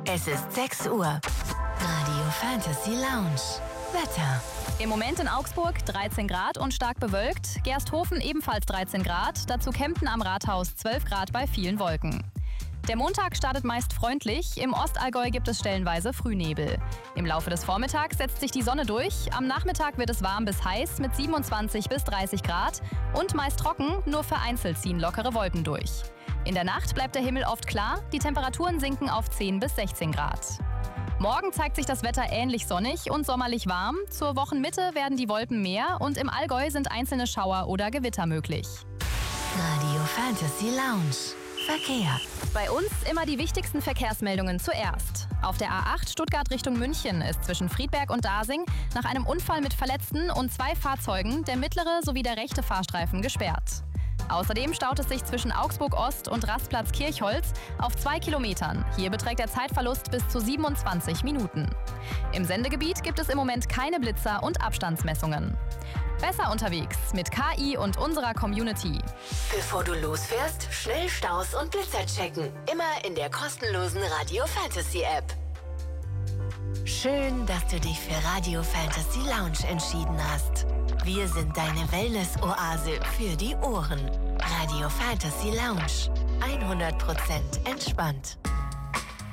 Es ist 6 Uhr. Radio Fantasy Lounge. Wetter. Im Moment in Augsburg 13 Grad und stark bewölkt. Gersthofen ebenfalls 13 Grad. Dazu Kempten am Rathaus 12 Grad bei vielen Wolken. Der Montag startet meist freundlich. Im Ostallgäu gibt es stellenweise Frühnebel. Im Laufe des Vormittags setzt sich die Sonne durch. Am Nachmittag wird es warm bis heiß mit 27 bis 30 Grad. Und meist trocken, nur vereinzelt ziehen lockere Wolken durch. In der Nacht bleibt der Himmel oft klar. Die Temperaturen sinken auf 10 bis 16 Grad. Morgen zeigt sich das Wetter ähnlich sonnig und sommerlich warm. Zur Wochenmitte werden die Wolken mehr und im Allgäu sind einzelne Schauer oder Gewitter möglich. Radio Fantasy Lounge. Verkehr. Bei uns immer die wichtigsten Verkehrsmeldungen zuerst. Auf der A8 Stuttgart Richtung München ist zwischen Friedberg und Dasing nach einem Unfall mit Verletzten und 2 Fahrzeugen der mittlere sowie der rechte Fahrstreifen gesperrt. Außerdem staut es sich zwischen Augsburg Ost und Rastplatz Kirchholz auf 2 Kilometern. Hier beträgt der Zeitverlust bis zu 27 Minuten. Im Sendegebiet gibt es im Moment keine Blitzer und Abstandsmessungen. Besser unterwegs mit KI und unserer Community. Bevor du losfährst, schnell Staus und Blitzer checken. Immer in der kostenlosen Radio Fantasy App. Schön, dass du dich für Radio Fantasy Lounge entschieden hast. Wir sind deine Wellness-Oase für die Ohren. Radio Fantasy Lounge. 100% entspannt.